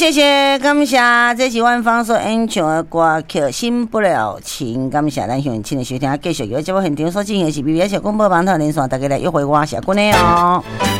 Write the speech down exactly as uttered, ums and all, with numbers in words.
谢谢，感谢，这是阮方所演唱的歌曲《心不了情》，感谢咱乡亲的收听，继续有节目现场所进行的是 B B S 广播网台连线，大家来约会我谢君的哦。